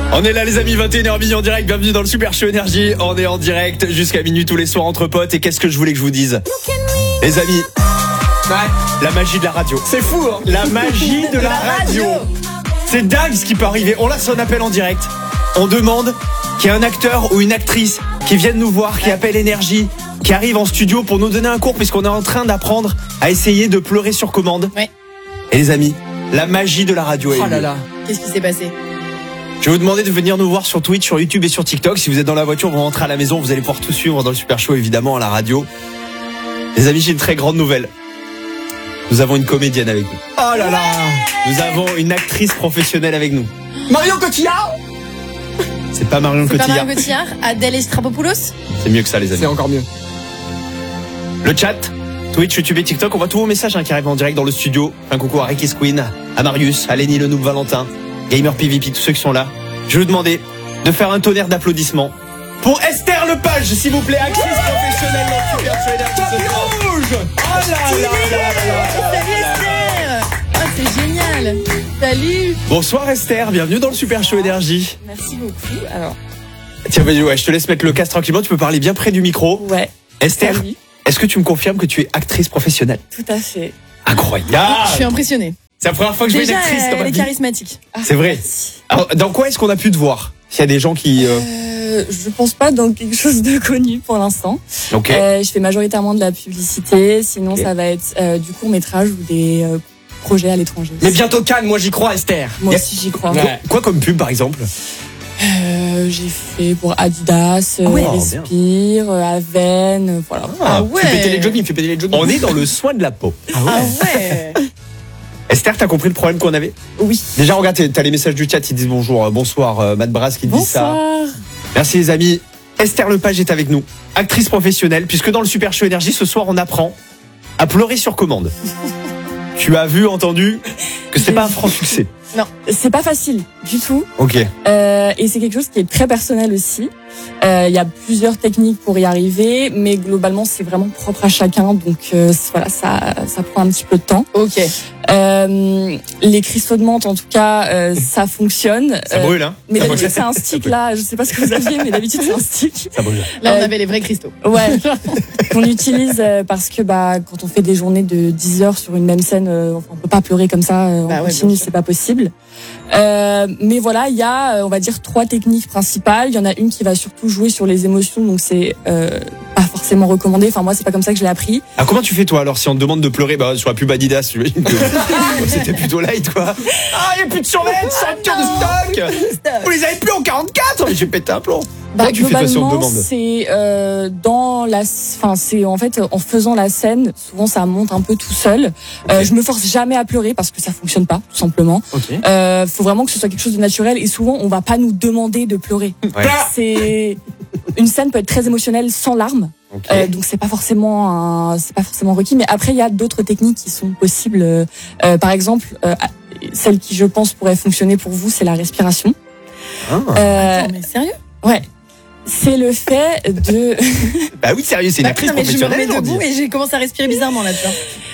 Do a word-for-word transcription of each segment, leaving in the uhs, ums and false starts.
On est là les amis, vingt et une heures en direct, bienvenue dans le Super Show Énergie. On est en direct jusqu'à minuit tous les soirs entre potes. Et qu'est-ce que je voulais que je vous dise, les amis, ouais. La magie de la radio. C'est fou hein. La magie de la radio. C'est dingue ce qui peut arriver. On lance un appel en direct. On demande qu'il y ait un acteur ou une actrice qui vienne nous voir, qui appelle Énergie, qui arrive en studio pour nous donner un cours, puisqu'on est en train d'apprendre à essayer de pleurer sur commande. Ouais. Et les amis, la magie de la radio est Oh là là. Qu'est-ce qui s'est passé? Je vais vous demander de venir nous voir sur Twitch, sur YouTube et sur TikTok. Si vous êtes dans la voiture, vous rentrez à la maison, vous allez pouvoir tout suivre dans le Super Show, évidemment, à la radio. Les amis, j'ai une très grande nouvelle. Nous avons une comédienne avec nous. Oh là là. Nous avons une actrice professionnelle avec nous. Marion Cotillard. C'est pas Marion C'est pas Cotillard. Marion Cotillard, Adèle Estrapopoulos. C'est mieux que ça, les amis. C'est encore mieux. Le chat, Twitch, YouTube et TikTok, on voit tous vos messages hein, qui arrivent en direct dans le studio. Un coucou à Ricky's Queen, à Marius, à Lenny le Noob Valentin, Gamer P V P, tous ceux qui sont là. Je vais vous demander de faire un tonnerre d'applaudissements pour Esther Lepage, s'il vous plaît, actrice professionnelle dans le Super Show Énergie ce soir. Rouge. Oh là là là là là. Salut Esther. Ah, c'est génial. Salut. Bonsoir Esther, bienvenue dans le Super Show Énergie. Merci beaucoup. Alors, Tiens, vas-y, ouais, je te laisse mettre le casque tranquillement, tu peux parler bien près du micro. ouais, Esther, salut. est-ce que tu me confirmes que tu es actrice professionnelle? Tout à fait. Incroyable. Je suis impressionnée. C'est la première fois que je vois une Déjà, actrice dans ma elle est vie. charismatique. Ah, C'est vrai. merci. Alors, dans quoi est-ce qu'on a pu te voir? S'il y a des gens qui... euh, Euh, je pense pas dans quelque chose de connu pour l'instant. Ok. Euh, je fais majoritairement de la publicité, sinon Ok. ça va être euh, du court métrage ou des euh, projets à l'étranger. Mais bientôt Cannes, moi j'y crois Esther. Moi Yeah. aussi j'y crois. Quoi, Ouais. quoi comme pub par exemple? Euh, j'ai fait pour Adidas, Ah ouais, euh, oh, Respire, euh, Aven, euh, voilà. Ah ouais. Fais péter les jogging, fais péter les jogging. On est dans le soin de la peau. Ah Ah ouais. Esther, t'as compris le problème qu'on avait? Oui. Déjà, regarde, t'as- t'as les messages du chat, ils disent bonjour, euh, bonsoir, euh, Matt Brass qui dit ça. Bonsoir. Merci les amis. Esther Lepage est avec nous, actrice professionnelle, puisque dans le Super Show Énergie, ce soir, on apprend à pleurer sur commande. Tu as vu, entendu que c'est pas un franc succès. C'est pas facile du tout. Ok. Euh, et c'est quelque chose qui est très personnel aussi. Euh, Il y a plusieurs techniques pour y arriver, mais globalement c'est vraiment propre à chacun. Donc euh, voilà, ça, ça prend un petit peu de temps. Ok. Euh, les cristaux de menthe, en tout cas, euh, ça fonctionne. Ça Euh, brûle, hein? Mais Ça d'habitude brûle. c'est un stick là. Je sais pas ce que vous aviez, mais d'habitude c'est un stick. Ça brûle. Là, on Euh, avait les vrais cristaux. Ouais. Qu'on utilise euh, parce que bah quand on fait des journées de dix heures sur une même scène, euh, enfin, on peut pas pleurer comme ça euh, en Bah ouais, continu, bien sûr. c'est pas possible. Euh, mais voilà, il y a, euh, on va dire, trois techniques principales. Il y en a une qui va surtout jouer sur les émotions, donc c'est euh, pas forcément recommandé. Enfin moi, c'est pas comme ça que je l'ai appris. Ah, comment tu fais toi alors si on te demande de pleurer bah, sur la pub Adidas? J'imagine que c'était plutôt light quoi. Ah, il n'y a plus de survêtements, ceinture de stock. Vous les avez plus en quarante-quatre? Mais j'ai pété un plomb. Bah, Comment tu fais toi si on te globalement, demande? c'est euh, dans la, enfin c'est en fait en faisant la scène. Souvent, ça monte un peu tout seul. Euh, Ok. je me force jamais à pleurer parce que ça fonctionne pas, tout simplement. Ok. Euh, faut vraiment que ce soit quelque chose de naturel et souvent, on va pas nous demander de pleurer. Ouais. C'est une scène peut être très émotionnelle sans larmes. Ok. Euh, donc c'est pas forcément un, c'est pas forcément requis, mais après il y a d'autres techniques qui sont possibles. Euh, par exemple, euh, celle qui je pense pourrait fonctionner pour vous, c'est la respiration. Ah. Euh, Attends, mais sérieux? ouais, c'est le fait de, Bah oui, sérieux, c'est une Bah, actrice putain, mais je me remets professionnelle. on debout dit. et j'ai commencé à respirer bizarrement là-dedans.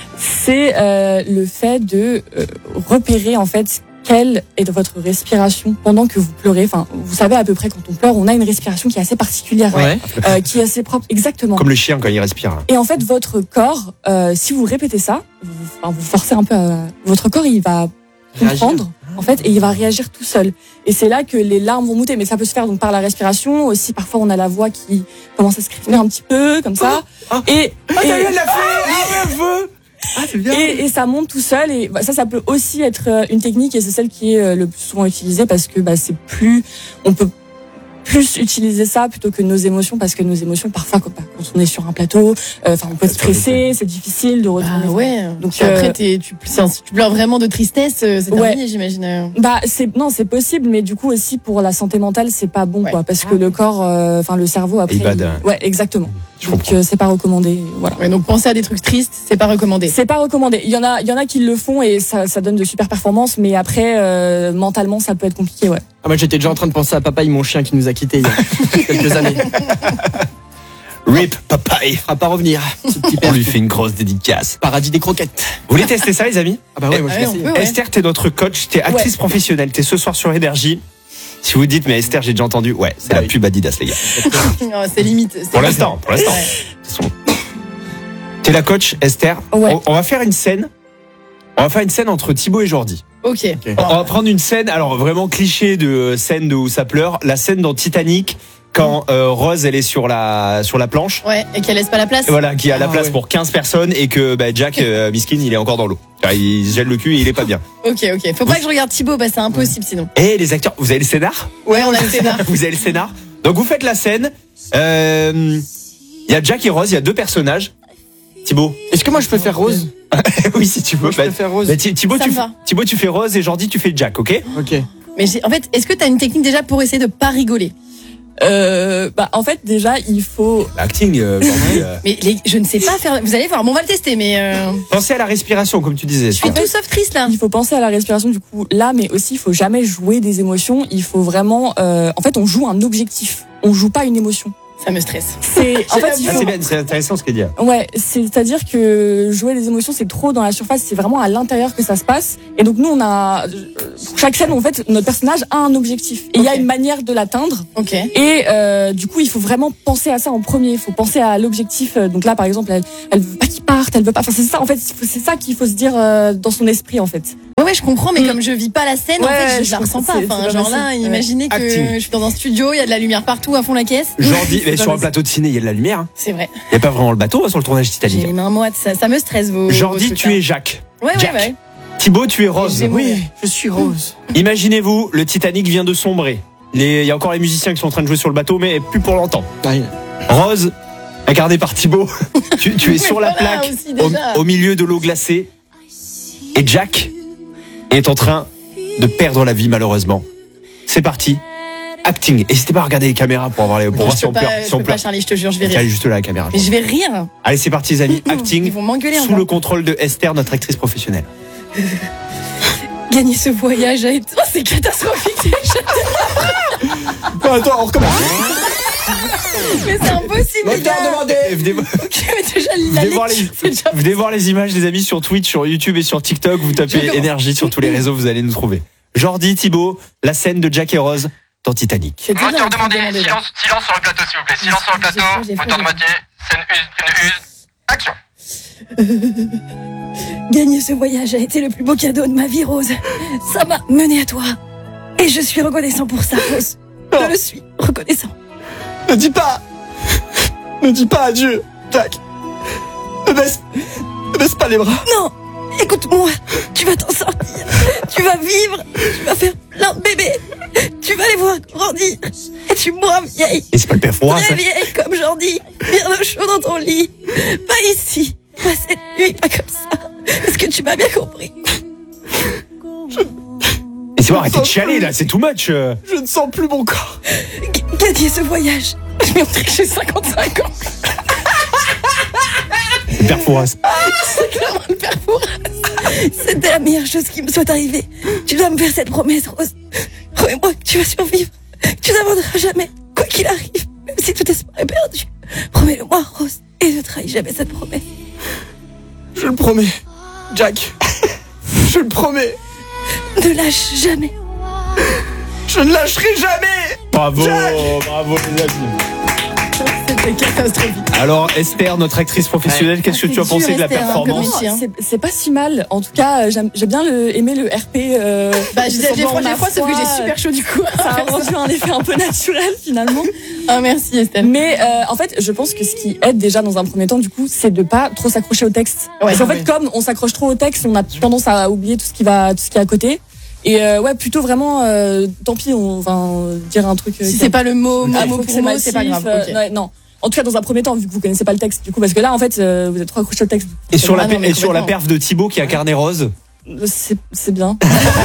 c'est euh, le fait de euh, repérer en fait quelle est votre respiration pendant que vous pleurez. Enfin, vous savez à peu près quand on pleure, on a une respiration qui est assez particulière, Ouais. euh, qui est assez propre, exactement. Comme le chien quand il respire. Et en fait, votre corps, euh, si vous répétez ça, vous, enfin, vous forcez un peu, à, votre corps, il va comprendre, en fait, et il va réagir tout seul. Et c'est là que les larmes vont monter. Mais ça peut se faire donc par la respiration. Aussi, parfois, on a la voix qui commence à se crispir un petit peu, comme ça. Ah. Et, Ah, ça y est, et, elle l'a fait. Ah, elle veut. Ah, c'est bien. et, et ça monte tout seul. Et bah, ça, ça peut aussi être euh, une technique. Et c'est celle qui est euh, le plus souvent utilisée parce que bah, c'est plus, on peut plus utiliser ça plutôt que nos émotions, parce que nos émotions, parfois, quand, quand on est sur un plateau, enfin, on peut être stressé, c'est difficile de retourner. Ah ouais. Donc, Donc après, euh, t'es, tu, c'est- tu pleures vraiment de tristesse, euh, c'est Ouais. terminé, j'imagine. Bah c'est non, c'est possible, mais du coup aussi pour la santé mentale c'est pas bon, Ouais. quoi, parce que le corps, enfin le cerveau après, Il bade. il- ouais exactement. Je Donc comprends. euh, c'est pas recommandé, voilà. Ouais, donc penser à des trucs tristes, c'est pas recommandé. C'est pas recommandé. Il y en a, il y en a qui le font et ça, ça donne de super performances, mais après euh, mentalement ça peut être compliqué, ouais. Ah, moi j'étais déjà en train de penser à Papaye, mon chien qui nous a quittés il y a quelques années. Rip Papaye. Il fera pas revenir. Ce petit On père. lui fait une grosse dédicace. Paradis des croquettes. Vous voulez tester ça, les amis? Ah bah ouais, moi je Ah vais ouais, on essayer. peut, ouais. Esther, t'es notre coach, t'es actrice professionnelle, t'es ce soir sur Énergie. Si vous dites, mais Esther, j'ai déjà entendu, ouais, c'est Ah la oui. pub Adidas, les gars. Non, c'est limite. c'est Pour limite. l'instant, pour l'instant. Ouais. De toute façon. T'es la coach, Esther. Ouais. On, on va faire une scène. On va faire une scène entre Thibaut et Jordi. Ok. On va prendre une scène, alors vraiment cliché de scène de où ça pleure, la scène dans Titanic quand euh, Rose elle est sur la sur la planche. Ouais, et qu'elle laisse pas la place. Et voilà, qui a la Ah, place ouais. pour quinze personnes et que bah, Jack euh, miskin, il est encore dans l'eau. Enfin, il se gèle le cul et il est pas bien. Ok, ok. Faut pas que je regarde Thibaut, bah c'est impossible sinon. Et les acteurs, vous avez le scénar? Ouais, on a le scénar. Vous avez le scénar. Donc vous faites la scène. Euh, Il y a Jack et Rose, il y a deux personnages. Thibaut. Est-ce que moi je peux faire Rose? Oui, si tu veux. Moi, je Bah, peux faire Rose. bah, Thi- Thibaut, Ça tu, me va. Thibaut, tu fais Rose et Jordi, tu fais Jack, ok? Ok. Mais j'ai- en fait, est-ce que t'as une technique déjà pour essayer de pas rigoler? Euh, bah, en fait, déjà, il faut. Acting, euh, Jordi. euh. Mais les, je ne sais pas faire. Vous allez voir, bon, on va le tester, mais euh, Pensez à la respiration, comme tu disais. je suis tout sauf triste là. Il faut penser à la respiration du coup là, mais aussi il faut jamais jouer des émotions. Il faut vraiment, euh, en fait, on joue un objectif. On joue pas une émotion. Ça me stresse. C'est, en fait, il Ah, faut- c'est bien, c'est intéressant ce qu'elle dit. Ouais, c'est-à-dire que jouer des émotions, c'est trop dans la surface, c'est vraiment à l'intérieur que ça se passe. Et donc nous, on a, pour chaque scène, en fait, notre personnage a un objectif. Et il y a Ok. une manière de l'atteindre. Ok. Et euh, du coup, il faut vraiment penser à ça en premier. Il faut penser à l'objectif. Donc là, par exemple, elle, elle veut pas qu'il parte, elle veut pas. Enfin, c'est ça. En fait, c'est ça qu'il faut se dire euh, dans son esprit, en fait. Ouais, ouais, je comprends, mais Mm. comme je vis pas la scène, en Ouais, fait, je, je la comprends, ressens pas. c'est- Enfin, c'est pas genre là, facile. imaginez que Acting. je suis dans un studio, il y a de la lumière partout, à fond la caisse. Jordi, mais C'est sur pas un plateau de ciné, il y a de la lumière. hein. C'est vrai. Il n'y a pas vraiment le bateau hein, sur le tournage J'ai Titanic. les mains moites, ça, ça me stresse vos. Jordi, vos tu trucs, es là. Jacques. Ouais, ouais, Jack. ouais. Thibaut, tu es Rose. Et j'ai- Oui, je suis Rose. Imaginez-vous, le Titanic vient de sombrer. Les- Il y a encore les musiciens qui sont en train de jouer sur le bateau, mais plus pour longtemps. Aïe. Rose, incarnée par Thibaut, tu, tu es sur la voilà, plaque, aussi, déjà. au, au milieu de l'eau glacée. Et Jack est en train de perdre la vie, malheureusement. C'est parti. Acting. N'hésitez pas à regarder les caméras pour, avoir les, pour voir Je si peux on pas, pleure. je Si peux on pas, pleure. Charlie, je te jure, je vais Allez, rire. juste là, la caméra. Mais je vais rire. Allez, c'est parti, les amis. Acting. Ils vont m'engueuler Sous encore. le contrôle de Esther, notre actrice professionnelle. Gagner ce voyage a été. Oh, c'est catastrophique. attends, on recommence. Mais c'est impossible, les gars. Venez, Ok, mais déjà, la venez voir les, lecture, c'est déjà. venez voir les images, les amis, sur Twitch, sur YouTube et sur TikTok. Vous Je tapez commence. énergie sur tous les réseaux, vous allez nous trouver. Jordi, Thibaut, la scène de Jack et Rose dans Titanic. C'est déjà Moteur un truc demandé, demandé, là. silence, silence sur le plateau s'il vous plaît, silence sur le plateau, J'ai fait, j'ai moteur fait. demandé, scène une, scène une, action. Gagner ce voyage a été le plus beau cadeau de ma vie, Rose. Ça m'a mené à toi. Et je suis reconnaissant pour ça, Rose. Je le suis reconnaissant. Ne dis pas. Ne dis pas adieu, Jack. Ne baisse, ne baisse pas les bras. Non, écoute-moi. Tu vas t'en sortir. Tu vas vivre. Tu vas faire plein de bébés. Tu vas les voir grandir. Et tu mourras vieille. Et c'est pas le père Fouras, ça. Très vieille comme Jordi. Bien au chaud dans ton lit. Pas ici. Pas cette nuit. Pas comme ça. Est-ce que tu m'as bien compris? Et c'est bon, arrêtez de chialer là, c'est too much. euh. Je ne sens plus mon corps. G- Gagner ce voyage. Je vais montrer que j'ai cinquante-cinq ans. Le père Fouras. C'est clairement le père Fouras. C'était la meilleure chose qui me soit arrivée. Tu dois me faire cette promesse, Rose. Promets-moi que tu vas survivre. Que tu n'abandonneras jamais, quoi qu'il arrive, même si tout espoir est perdu. Promets-le-moi, Rose, et ne trahis jamais cette promesse. Je le promets, Jack. Je le promets. Ne lâche jamais. Je ne lâcherai jamais. Bravo, Jack. bravo les amis. C'était catastrophique. Alors Esther, notre actrice professionnelle, qu'est-ce que C'est tu as dur, pensé de la Esther, hein, performance comme métier, hein. C'est c'est pas si mal. En tout cas, j'aime j'ai bien le, aimé le R P. Euh, Bah, j'ai j'ai froid, ma j'ai froid, sauf que j'ai super chaud du coup. Ça a rendu un effet un peu naturel finalement. Ah, merci, Estelle. Mais euh, en fait, je pense que ce qui aide déjà dans un premier temps, du coup, c'est de pas trop s'accrocher au texte. Ouais, Parce qu'en ouais. fait, comme on s'accroche trop au texte, on a tendance à oublier tout ce qui va, tout ce qui est à côté. Et euh, ouais, plutôt vraiment, euh, tant pis, on va euh, dire un truc. euh, Si qui- c'est pas le mot, mot, Ah, mot faut que pour mot, massif, c'est pas grave. euh, ok. ouais, non. En tout cas, dans un premier temps, vu que vous connaissez pas le texte, du coup, parce que là, en fait, euh, vous êtes trop accroché au texte. Et sur la, Ah non, mais et sur la complètement. perf de Thibaut qui incarnait Rose. C'est c'est bien.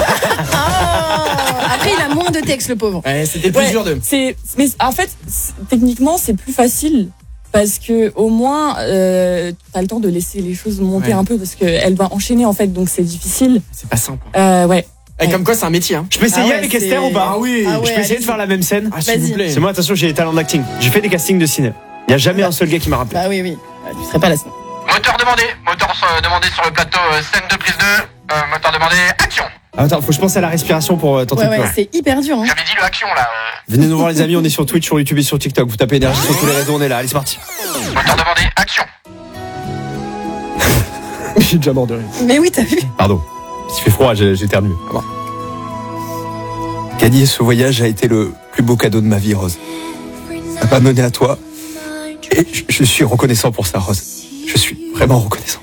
Ah, après, il a moins de texte, le pauvre. Ouais, c'était le plus Ouais, dur de. C'est, mais en fait, c'est- techniquement, c'est plus facile parce que au moins, euh, t'as le temps de laisser les choses monter Ouais. un peu parce que elle va enchaîner en fait, donc c'est difficile. C'est pas simple. Euh, ouais. Et comme quoi, c'est un métier. Hein. Je peux essayer Ah ouais, avec c'est- Esther ou pas Ah oui. Ah ouais, Je peux essayer de allez-y. faire la même scène. Ah, s'il vous Vas-y. plaît. C'est moi, attention, j'ai des talents d'acting. J'ai fait des castings de ciné. Il n'y a jamais un seul gars qui m'a rappelé. Bah oui, oui. Ah, Tu serais pas là sinon. Moteur demandé, moteur euh, demandé sur le plateau, euh, scène de prise deux, euh, moteur demandé, action. Attends, faut que je pense à la respiration pour euh, tenter Ouais, de ouais, pleurer. c'est hyper dur. Hein. J'avais dit le action là. euh. Venez nous voir les amis, on est sur Twitch, sur YouTube et sur TikTok. Vous tapez énergie sur tous les réseaux, on est là. Allez, c'est parti. Autant demander action. J'ai déjà mort de rire. Mais oui, t'as vu. Pardon. Il fait froid, j'ai j'ai éternué. Gagner ce voyage a été le plus beau cadeau de ma vie, Rose. Ça m'a mené à toi. Et je, je suis reconnaissant pour ça, Rose. Je suis vraiment reconnaissant.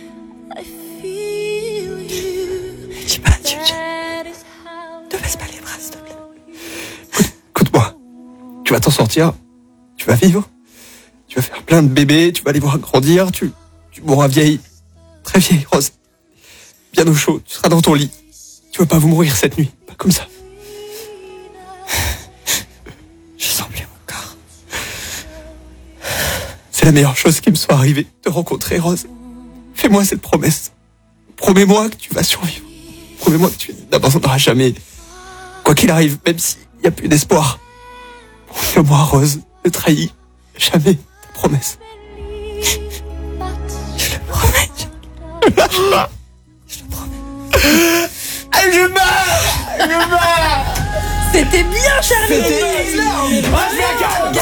Dis pas adieu, Jack. Ne baisse pas les bras, s'il te plaît. Écoute-moi. Tu vas t'en sortir. Tu vas vivre. Tu vas faire plein de bébés. Tu vas les voir grandir. Tu, tu mourras vieille. Très vieille, Rose. Bien au chaud. Tu seras dans ton lit. Tu vas pas vous mourir cette nuit. Pas comme ça. Je sens plus mon corps. C'est la meilleure chose qui me soit arrivée de te rencontrer, Rose. Fais-moi cette promesse. Promets-moi que tu vas survivre. Promets-moi que tu n'abandonneras jamais. Quoi qu'il arrive, même s'il n'y a plus d'espoir. Promets-moi, Rose, ne trahis jamais ta promesse. Je le promets, Jack. Je le promets. Ah, je meurs Je meurs C'était bien, Charlie. C'était énorme. Ah, je la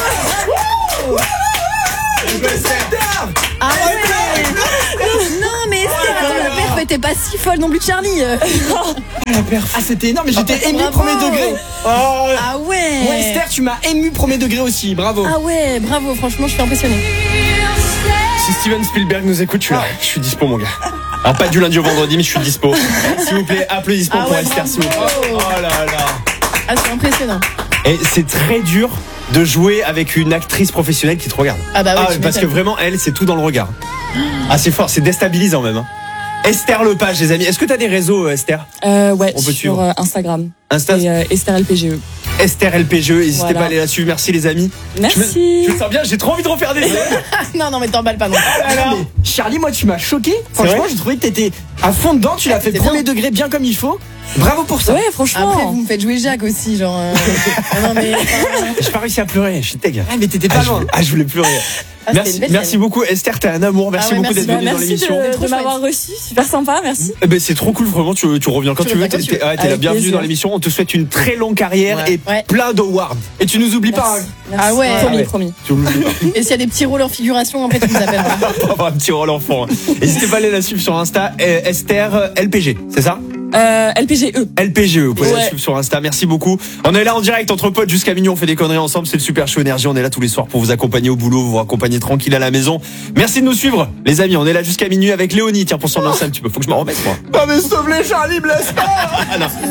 Ah ouais. Non, mais Esther, attends, la perf était pas si folle non plus que Charlie. Ah, c'était énorme, mais j'étais ému Bravo. premier degré. Oh. Ah ouais. Ouais, Esther, tu m'as ému premier degré aussi, bravo. Ah ouais, bravo, franchement, je suis impressionnée. Si Steven Spielberg nous écoute, je suis là. Je suis dispo, mon gars. Alors, pas du lundi au vendredi, mais je suis dispo. S'il vous plaît, applaudissements Ah pour ouais, Esther, s'il vous plaît. bravo. Oh là là. Ah, c'est impressionnant. Et c'est très dur de jouer avec une actrice professionnelle qui te regarde. Ah bah oui, tu parce que m'étonnes. vraiment, elle, c'est tout dans le regard. Ah, c'est fort, c'est déstabilisant même. Hein. Esther Lepage, les amis. Est-ce que t'as des réseaux, Esther? Euh, ouais, On peut sur suivre. euh, Instagram. Insta, Et euh, Esther L P G E. Esther L P G E. N'hésitez Voilà. pas à aller la suivre. Merci, les amis. Merci. Je me sens bien, j'ai trop envie de refaire des Non, non, mais t'emballes pas non. Alors, Charlie, moi, tu m'as choqué. Franchement, vrai j'ai trouvé que t'étais à fond dedans. Tu l'as fait c'est premier bien. degré bien comme il faut. Bravo pour ça. Ouais, franchement. Après, vous me faites jouer Jacques aussi, genre. euh, Non, mais. J'ai pas réussi à pleurer, je suis teg. Ah, mais t'étais Ah, pas je loin. voulais, ah, je voulais pleurer. Ah, c'était merci une belle merci scène. beaucoup, Esther, t'es un amour. Merci Ah ouais, beaucoup merci. d'être venue Bah, dans merci l'émission. de, Trop de m'avoir reçu. Super sympa, merci. Eh ben, c'est trop cool, vraiment. Tu, tu reviens quand Tu tu veux. reviens T'es quand tu veux. t'es- ouais, t'es la Avec bienvenue plaisir. dans l'émission. On te souhaite une très longue carrière Ouais. et Ouais. plein d'awards. Et tu nous oublies pas. hein. Merci. Ah ouais. Promis, Ah ouais. promis. Tu oublies pas. Et s'il y a des petits rôles en figuration, après, tu nous appelles. Pour avoir un petit rôle enfant. N'hésitez pas à aller la suivre sur Insta. euh, Esther euh, L P G, c'est ça? Euh, L P G E. L P G E, vous pouvez la Ouais. suivre sur Insta. Merci beaucoup. On est là en direct entre potes jusqu'à minuit. On fait des conneries ensemble. C'est le Super Show Énergie. On est là tous les soirs pour vous accompagner au boulot, vous accompagner tranquille à la maison. Merci de nous suivre, les amis. On est là jusqu'à minuit avec Léonie. Tiens, pour s'ambiancer un petit peu. Faut que je m'en remette, moi. Ah, mais s'il te plaît, Charlie, me laisse pas. Ah non.